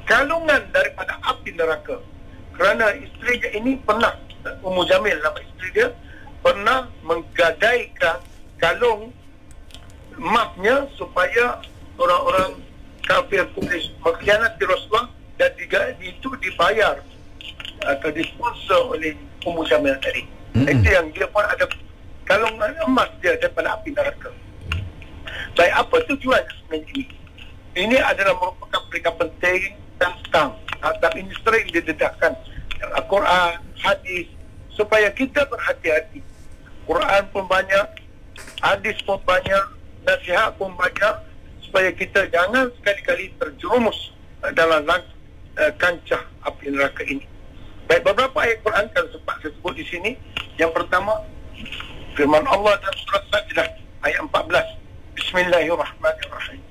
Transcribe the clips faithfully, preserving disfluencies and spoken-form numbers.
kalungan daripada api neraka. Kerana isteri dia ini pernah, Ummu Jamil nama isteri dia, pernah menggadaikan kalung emasnya supaya orang-orang kafir Quraisy mengkhianati Rasulullah, dan diga, itu dibayar atau disponsor oleh Ummu Jamil tadi. Mm-hmm. Itu yang dia pun ada kalung emas dia daripada api neraka. Baik, apa tujuan sebenarnya ini? Ini adalah merupakan perkara penting tentang adab ini sering didedahkan Al-Quran, hadis, supaya kita berhati-hati. Quran pun banyak, hadis pun banyak, nasihat pun banyak, supaya kita jangan sekali-kali terjerumus dalam uh, kancah api neraka ini. Baik, beberapa ayat Quran kan sempat saya sebut di sini. Yang pertama, firman Allah dalam surah Sajdah ayat empat belas. Bismillahirrahmanirrahim.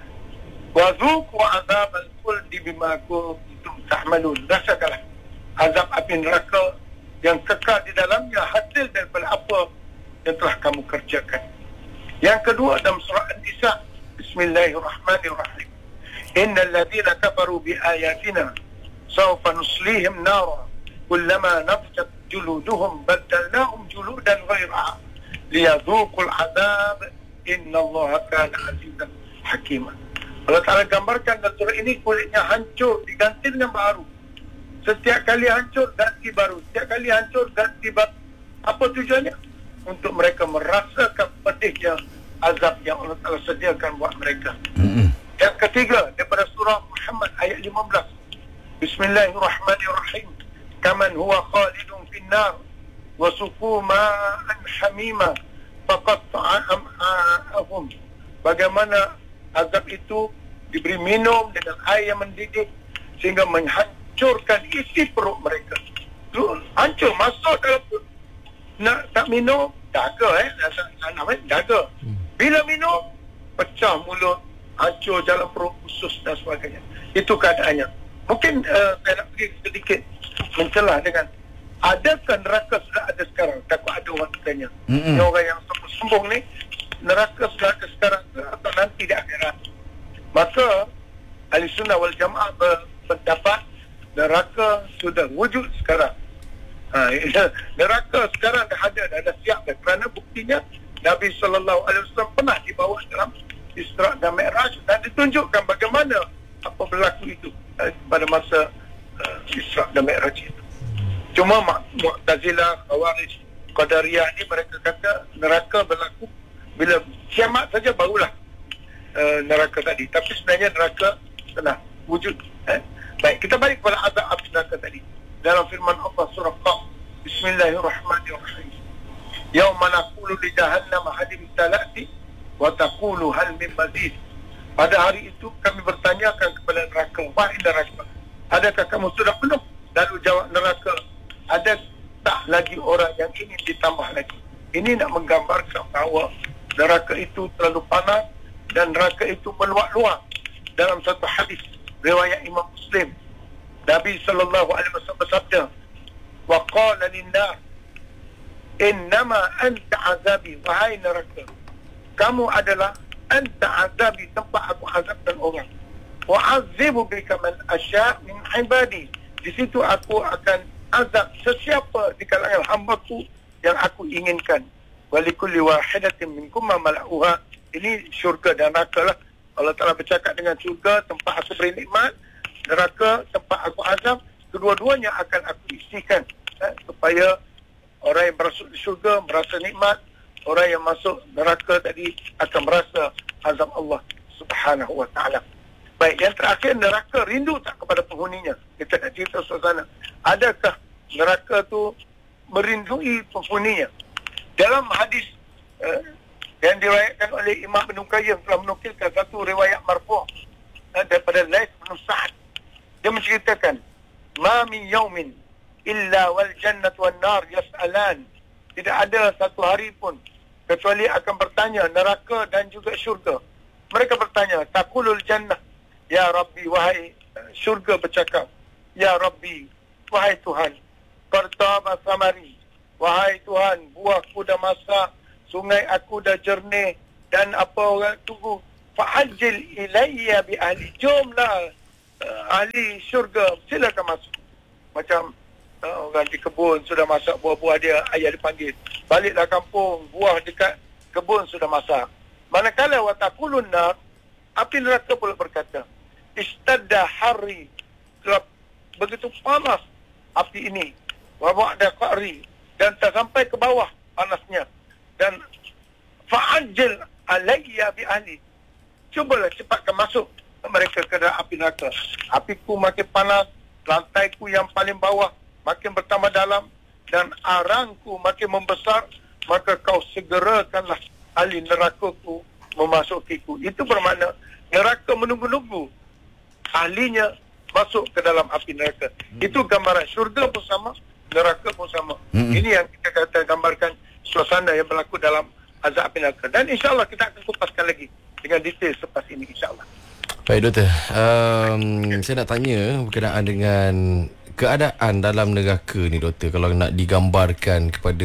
Wa dzuqu adzabal khuldi bima kuntum ta'malun. Rasakanlah azab api neraka yang kekal di dalamnya hasil daripada apa yang telah kamu kerjakan. Yang kedua dalam surah An-Nisa, Bismillahirrahmanirrahim. Innal ladzina kafaru bi ayatina sawfa nuslihim nara kullama nafjat juluduhum baddalnahum juludan ghairaha liyadhuqul adzab innallaha kana azizan hakima. Allah Ta'ala gambarkan dalam surah ini kulitnya hancur diganti dengan baru. Setiap kali hancur ganti baru, setiap kali hancur ganti baru. Apa tujuannya? Untuk mereka merasakan pedihnya azab yang Allah Ta'ala sediakan buat mereka. Mm-hmm. Yang ketiga daripada surah Muhammad ayat lima belas. Bismillahirrahmanirrahim. Kaman huwa khalidun finnar wa suqu ma'an hamima faqatta'a am'a'ahum. Bagaimana azab itu diberi minum dengan air yang mendidih sehingga menghancurkan isi perut mereka. Itu hancur, masuk dalam perut. Nak tak minum, daga eh, nak eh, daga. Bila minum, pecah mulut, hancur jalan perut, usus dan sebagainya. Itu keadaannya. Mungkin uh, saya nak pergi sedikit mencelah dengan, adakah neraka sudah ada sekarang? Takut ada orang tanya. Mm-hmm. Orang yang sombong ni, neraka sudah ada sekarang atau nanti di akhirat? Maka Ahli Sunnah wal Jamaah berpendapat neraka sudah wujud sekarang. Ha, neraka sekarang dah ada, dah ada siap dah. Kerana buktinya Nabi sallallahu alaihi wasallam pernah dibawa dalam Isra' dan Mi'raj dan ditunjukkan bagaimana apa berlaku itu pada masa uh, Isra' dan Mi'raj itu. Cuma Mu'tazilah, Khawarij, Qadariyah ni mereka kata neraka berlaku bila kiamat saja barulah uh, neraka tadi. Tapi sebenarnya neraka telah wujud. Eh? Baik, kita balik kepada azab api neraka tadi. Dalam firman Allah surah Qaf, Bismillahirrahmanirrahim. Yauma naqulu li jahannam hadim talati wa taqulu hal min mazid. Pada hari itu kami bertanyakan kepada neraka, wahai neraka, adakah kamu sudah penuh? Lalu jawab neraka, ada tak lagi orang yang ingin ditambah lagi? Ini nak menggambarkan bahawa neraka itu terlalu panas dan neraka itu meluak-luak. Dalam satu hadis riwayat Imam Muslim, Nabi sallallahu alaihi wasallam bersabda, wa qala lin-nar innama anta azabi, wahai neraka, kamu adalah anta azabi, tempat aku azabkan orang. Wa azibu bika man asya' min ibadi, di situ aku akan azab sesiapa di kalangan hamba-Ku yang aku inginkan. Wa likulli wahidatin minkum ma mala'uha. Ini syurga dan neraka lah. Allah Ta'ala bercakap dengan syurga, tempat aku beri nikmat, neraka, tempat aku azab, kedua-duanya akan aku isikan, eh, supaya orang yang masuk di syurga merasa nikmat, orang yang masuk neraka tadi akan merasa azab Allah Subhanahu wa ta'ala. Baik, yang terakhir, neraka rindu tak kepada penghuninya? Kita nak cerita suasana. Adakah neraka tu merindui penghuninya? Dalam hadis eh, yang diriwayatkan oleh Imam Ibn Qayyim telah menukilkan satu riwayat marfu' eh, daripada Laits bin Sa'ad. Dia menceritakan, ma min yaumin illa wal jannatu wan nar yas'alan. Tidak ada satu hari pun kecuali akan bertanya neraka dan juga syurga. Mereka bertanya, taqulul jannah, ya Rabbi, wahai syurga bercakap, ya Rabbi, wahai Tuhan, pertama samari, wahai Tuhan, buahku dah masak, sungai aku dah jernih, dan apa orang tunggu, fa'ajil ilayya bi ahli, jomlah uh, ahli syurga silakan masuk. Macam uh, orang di kebun sudah masak buah-buah dia, ayah dipanggil, baliklah kampung, buah dekat kebun sudah masak. Manakala watakulun nar, api neraka pula berkata, istadda hari, telah begitu panas api ini, wa ba'da qa'ri, dan tak sampai ke bawah panasnya, dan fa'ajil alayya bi ahli, cubalah cepatkan masuk mereka ke dalam api neraka. Apiku makin panas, lantaiku yang paling bawah makin bertambah dalam, dan arangku makin membesar, maka kau segerakanlah ahli nerakaku memasukiku. Itu bermakna neraka menunggu-nunggu ahlinya masuk ke dalam api neraka. Hmm. Itu gambaran syurga pun sama, neraka pun sama. Hmm. Ini yang kita kata gambarkan suasana yang berlaku dalam azab api neraka. Dan insyaAllah kita akan kupaskan lagi dengan detail selepas ini, insyaAllah. Baik doktor, um, saya nak tanya berkenaan dengan keadaan dalam neraka ni doktor. Kalau nak digambarkan kepada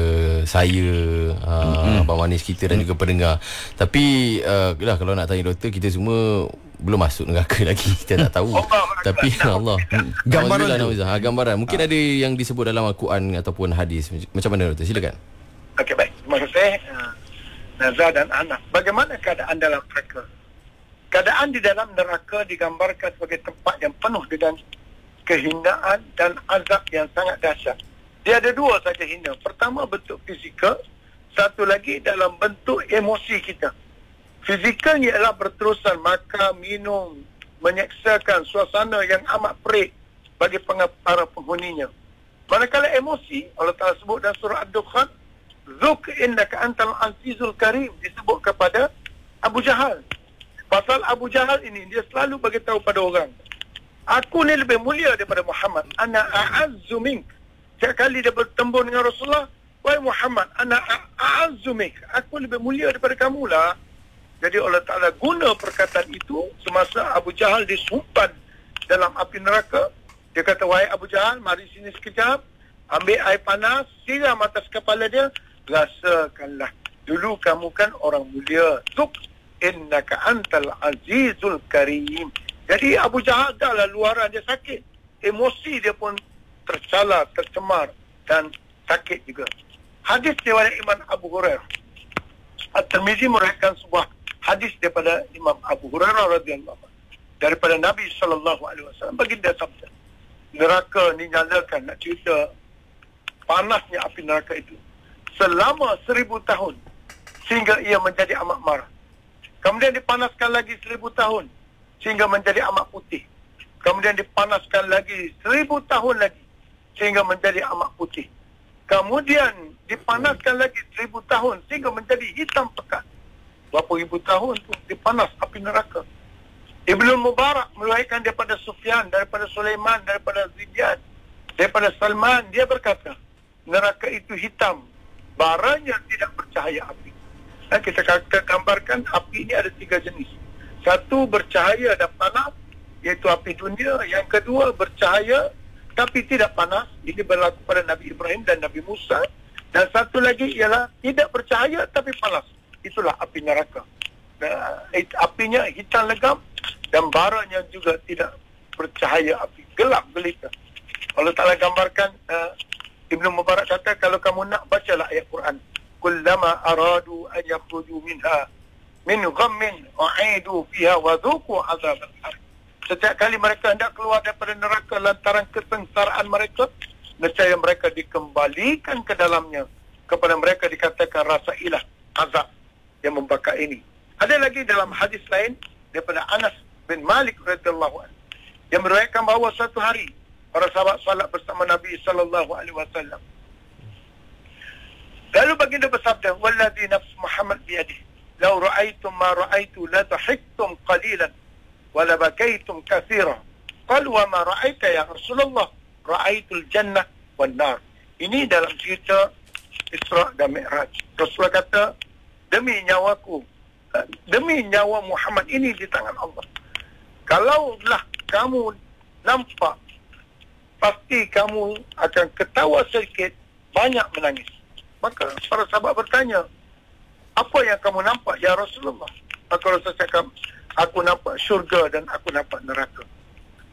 saya, uh, mm-hmm. Abang Manis kita dan mm. juga pendengar. Tapi uh, lah, kalau nak tanya doktor, kita semua belum masuk neraka lagi, kita tak tahu. Allah, tapi Allah, gambaran tu. Ha, gambaran mungkin ha. ada yang disebut dalam Al-Quran ataupun hadis. Macam mana doktor? Silakan. Okey, baik. Terima kasih uh, Nazar dan Anas. Bagaimana keadaan dalam neraka? Keadaan di dalam neraka digambarkan sebagai tempat yang penuh dengan kehinaan dan azab yang sangat dahsyat. Dia ada dua saja hina. Pertama bentuk fizikal, satu lagi dalam bentuk emosi kita. Fizikalnya ialah berterusan makan, minum, menyeksakan suasana yang amat perik bagi para penghuninya. Manakala emosi, Allah Ta'ala sebut dalam surah Ad-Dukhan, Zuk innaka antal azizul karim, disebut kepada Abu Jahal. Pasal Abu Jahal ini, dia selalu bagi tahu pada orang, aku ni lebih mulia daripada Muhammad. Ana a'azzu mink. Setiap kali dia bertembur dengan Rasulullah, wahai Muhammad, ana a'azzu mink. Aku lebih mulia daripada kamu lah. Jadi Allah Ta'ala guna perkataan itu semasa Abu Jahal disumpan dalam api neraka. Dia kata, wahai Abu Jahal, mari sini sekejap, ambil air panas, siram atas kepala dia, rasakanlah. Dulu kamu kan orang mulia. Zuk innaka antal azizul karim. Jadi Abu Jahal dah lah luaran dia sakit. Emosi dia pun tercala, tercemar dan sakit juga. Hadis daripada Imam Abu Hurairah. At-Tirmizi meriwayatkan sebuah hadis daripada Imam Abu Hurairah radhiyallahu anhu daripada Nabi sallallahu alaihi wasallam. Baginda sabda, neraka ni nyalakan, nak cerita panasnya api neraka itu selama seribu tahun sehingga ia menjadi amat marah. Kemudian dipanaskan lagi seribu tahun sehingga menjadi amat putih. Kemudian dipanaskan lagi seribu tahun lagi sehingga menjadi amat putih. Kemudian dipanaskan lagi seribu tahun sehingga menjadi hitam pekat. Berapa ribu tahun tu dipanas api neraka. Ibnu Mubarak meriwayatkan daripada Sufyan, daripada Sulaiman, daripada Ziyad, daripada Salman, dia berkata, neraka itu hitam, baranya tidak bercahaya api. Dan kita gambarkan api ini ada tiga jenis. Satu bercahaya dan panas, iaitu api dunia. Yang kedua bercahaya tapi tidak panas. Ini berlaku pada Nabi Ibrahim dan Nabi Musa. Dan satu lagi ialah tidak bercahaya tapi panas. Itulah api neraka. Apinya hitam legam dan baranya juga tidak bercahaya api. Gelap gelita. Allah Ta'ala gambarkan, uh, Ibnu Mubarak kata, kalau kamu nak, bacalah ayat Quran. Kullama aradu an yakhruju minha min ghammin u'idu fiha wa dhuqu azab al-har. Setiap kali mereka hendak keluar daripada neraka lantaran kesengsaraan mereka, nescaya mereka dikembalikan ke dalamnya. Kepada mereka dikatakan, rasailah azab yang membakar ini. Ada lagi dalam hadis lain daripada Anas bin Malik radhiyallahu anhu yang meriwayatkan bahawa suatu hari para sahabat salat bersama Nabi sallallahu alaihi wasallam. Lalu baginda bersabda, "Wallazi nafs Muhammad biyadihi, law ra'aytum ma ra'aytu la dhahiktum qalilan wa la bakaytum katsiran." Qalu, "Wa ma ra'aita ya Rasulullah?" "Ra'aitul jannah wan nar." Ini dalam cerita Isra dan Mi'raj. Rasulullah kata, demi nyawaku, demi nyawa Muhammad ini di tangan Allah, kalaulah kamu nampak, pasti kamu akan ketawa sedikit, banyak menangis. Maka para sahabat bertanya, apa yang kamu nampak ya Rasulullah? Maka Rasulullah cakap, aku nampak syurga dan aku nampak neraka.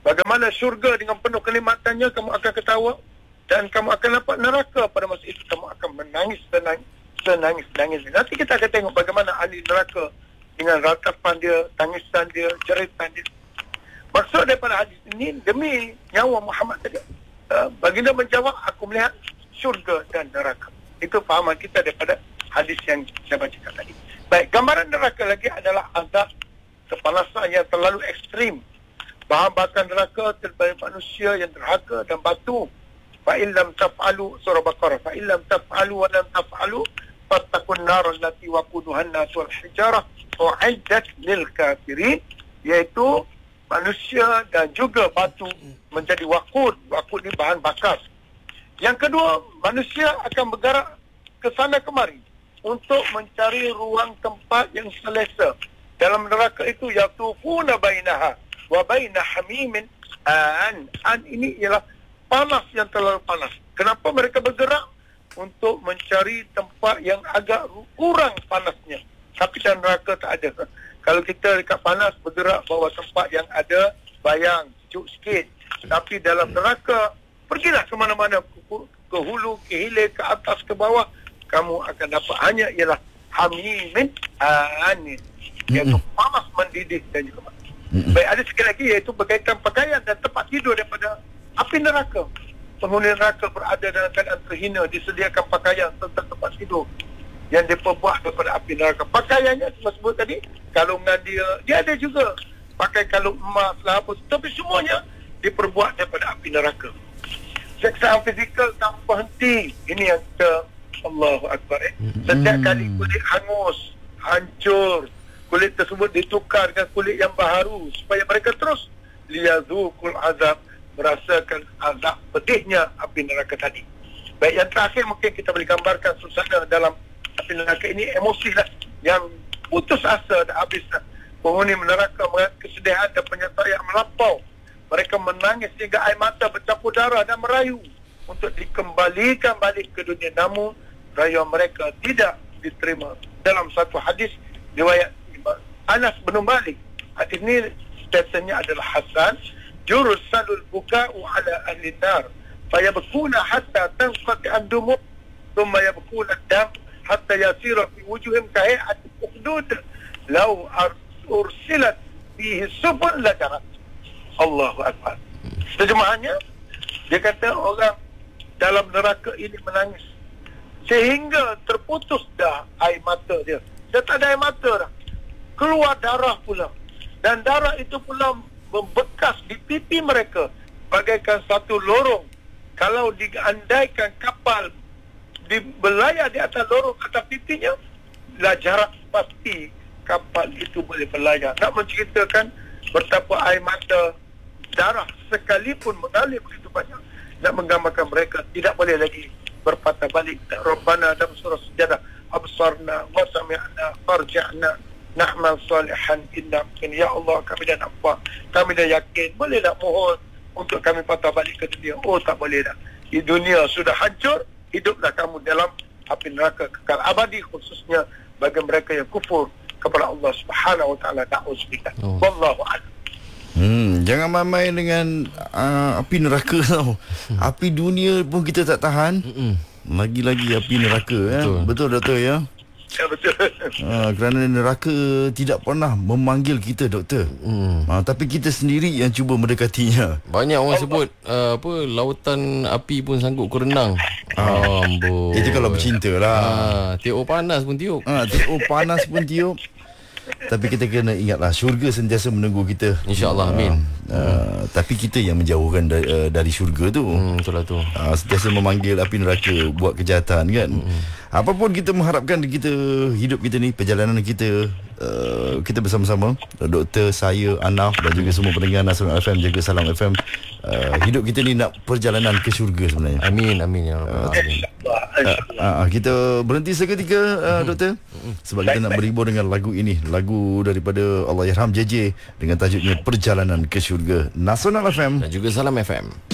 Bagaimana syurga dengan penuh kenikmatannya, kamu akan ketawa. Dan kamu akan dapat neraka. Pada masa itu kamu akan menangis, senangis, senangis, nangis. Nanti kita akan tengok bagaimana ahli neraka dengan ratapan dia, tangisan dia, jeritan dia. Maksud daripada hadis ini, demi nyawa Muhammad tadi, uh, baginda menjawab, aku melihat syurga dan neraka. Itu fahaman kita daripada hadis yang saya bacakan tadi. Baik, gambaran neraka lagi adalah azab kepanasan yang terlalu ekstrim. Bahan bakar neraka terhadap manusia yang derhaka dan batu. Fa'in lam taf'alu, surah Baqarah, fa'in lam taf'alu wa lam taf'alu fattakun nar allati waquduhan nas wal hijarah u'iddat lil kafirin, iaitu manusia dan juga batu menjadi waqud. Waqud ni bahan bakar. Yang kedua, manusia akan bergerak ke sana kemari untuk mencari ruang tempat yang selesa. Dalam neraka itu, yatufuna bainaha wa baina hamimin an. An ini ialah panas yang terlalu panas. Kenapa mereka bergerak? Untuk mencari tempat yang agak kurang panasnya. Tapi dalam neraka tak ada. Kalau kita dekat panas, bergerak bawa tempat yang ada bayang, sejuk sikit. Tapi dalam neraka, pergilah ke mana-mana, ke hulu, ke hilir, ke atas, ke bawah, kamu akan dapat hanya ialah hamimin anin, iaitu panas mendidih dan juga mati. Baik, ada sekali lagi, iaitu berkaitan pakaian dan tempat tidur daripada api neraka. Penghuni neraka berada dalam keadaan terhina, disediakan pakaian serta tempat tidur yang diperbuat daripada api neraka. Pakaiannya, saya sebut tadi, kalungan dia, dia ada juga pakai kalung emas lah apa, tapi semuanya diperbuat daripada api neraka. Seksaan fizikal tanpa henti. Ini yang kita, Allahu Akbar, eh. Setiap kali kulit hangus, hancur, kulit tersebut ditukar dengan kulit yang baharu supaya mereka terus liyazukul azab, merasakan azab pedihnya api neraka tadi. Baik, yang terakhir mungkin kita boleh gambarkan suasana dalam api neraka ini, emosi lah yang putus asa dan habis lah. Penghuni neraka mengalami kesedihan dan penyertaan yang melampau. Mereka menangis hingga air mata bercampur darah dan merayu untuk dikembalikan balik ke dunia. Namun rayuan mereka tidak diterima. Dalam satu hadis riwayat Anas bin Malik, hadis ini statusnya adalah hasan, jursalul buka'u ala ahli nar fayabkuna hatta tanqati ad-dumu thumma yabkuna ad-dam hatta yasira fi wujuhim kahay'at ukhdud law ursilat fihi subul ladarat. Allahu Akbar. Terjemahannya, dia kata orang dalam neraka ini menangis sehingga terputus dah air mata dia. Dia tak ada air mata dah. Keluar darah pula. Dan darah itu pula membekas di pipi mereka bagaikan satu lorong. Kalau diandaikan kapal di berlayar di atas lorong atas pipinya, lah jarak pasti kapal itu boleh berlayar. Nak menceritakan betapa air mata, darah sekalipun mengalir begitu banyak, nak menggambarkan mereka tidak boleh lagi berpatah balik. Rabbana dalam surah Sajadah, absarna wa sami'na farji'na na'mal salihan inna mungkin. Ya Allah, kami dah nampak, kami dah yakin, boleh tak mohon untuk kami patah balik ke dunia? Oh, tak boleh dah. Di dunia sudah hancur, hiduplah kamu dalam api neraka kekal abadi, khususnya bagi mereka yang kufur kepada Allah Subhanahu wa taala. Ta'uzubillah. Oh. Wallahu a'lam. Hmm, jangan main-main dengan uh, api neraka tau. Api dunia pun kita tak tahan. Mm-mm. Lagi-lagi api neraka. Betul, eh? Betul doktor ya? Ya, betul. Uh, kerana neraka tidak pernah memanggil kita doktor. Mm. Uh, tapi kita sendiri yang cuba mendekatinya. Banyak orang sebut uh, apa, lautan api pun sanggup ku renang. uh, Amboi. Itu kalau bercinta lah. uh, Tiup panas pun tiup. uh, Tiup panas pun tiup. Tapi kita kena ingatlah, syurga sentiasa menunggu kita, InsyaAllah, amin. uh, uh, Tapi kita yang menjauhkan dari, uh, dari syurga tu. hmm, Betul lah tu. uh, Sentiasa memanggil api neraka buat kejahatan kan. hmm. Apapun kita mengharapkan kita, hidup kita ni, perjalanan kita, uh, kita bersama-sama, doktor, saya, Anaf dan juga semua pendengar Nasional F M, jaga Salam F M, uh, hidup kita ni nak perjalanan ke syurga sebenarnya. Amin, amin ya uh, Rabbal Alamin. uh, uh, Kita berhenti seketika, uh, doktor, sebab kita nak berhibur dengan lagu ini, lagu daripada Allahyarham J J dengan tajuknya Perjalanan ke Syurga. Nasional F M dan juga Salam F M.